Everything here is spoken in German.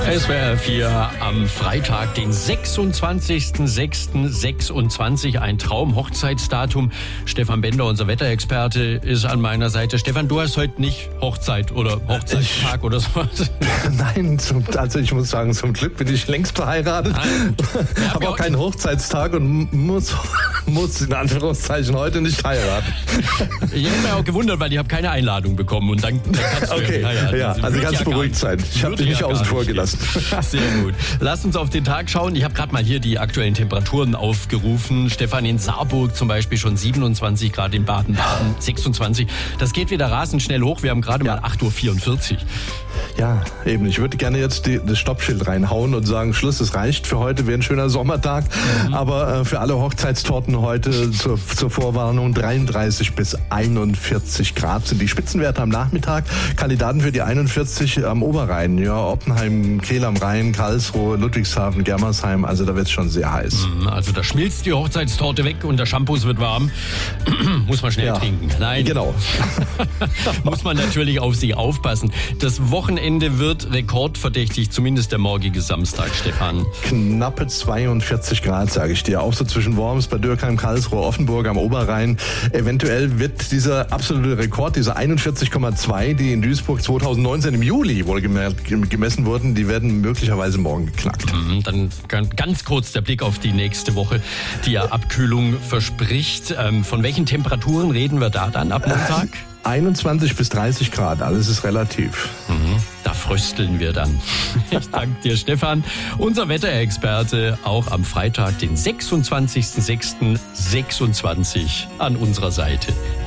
SWR 4 am Freitag, den 26.06.26, ein Traum-Hochzeitsdatum. Stefan Bender, unser Wetterexperte, ist an meiner Seite. Stefan, du hast heute nicht Hochzeit oder Hochzeitstag oder sowas? Nein, also ich muss sagen, zum Glück bin ich längst verheiratet. Habe auch keinen Hochzeitstag und muss in Anführungszeichen heute nicht heiraten. Ich habe mich auch gewundert, weil ich habe keine Einladung bekommen und dann kannst du okay, heiraten. ja, also ganz beruhigt sein. Ich habe dich nicht außen vor gelassen. Sehr gut. Lass uns auf den Tag schauen. Ich habe gerade mal hier die aktuellen Temperaturen aufgerufen. Stefan, in Saarburg zum Beispiel schon 27 Grad, in Baden-Baden 26. Das geht wieder rasend schnell hoch. Wir haben gerade mal 8.44 Uhr. Ja, eben. Ich würde gerne jetzt das Stoppschild reinhauen und sagen, Schluss, es reicht für heute, wäre ein schöner Sommertag. Aber für alle Hochzeitstorten heute zur Vorwarnung 33 bis 41 Grad sind die Spitzenwerte am Nachmittag. Kandidaten für die 41 am Oberrhein, ja, Oppenheim, Kehl am Rhein, Karlsruhe, Ludwigshafen, Germersheim, also da wird es schon sehr heiß. Also da schmilzt die Hochzeitstorte weg und der Shampoo wird warm. Muss man schnell trinken. Nein. Genau. Muss man natürlich auf sich aufpassen. Das Wochenende wird rekordverdächtig, zumindest der morgige Samstag, Stefan. Knappe 42 Grad, sage ich dir. Auch so zwischen Worms, Bad Dürkheim, Karlsruhe, Offenburg am Oberrhein. Eventuell wird dieser absolute Rekord, diese 41,2, die in Duisburg 2019 im Juli wohl gemessen wurden, die werden möglicherweise morgen geknackt. Dann ganz kurz der Blick auf die nächste Woche, die ja Abkühlung verspricht. Von welchen Temperaturen reden wir da dann ab Montag? 21 bis 30 Grad, alles ist relativ. Da frösteln wir dann. Ich danke dir, Stefan. Unser Wetterexperte auch am Freitag, den 26.06.26 an unserer Seite.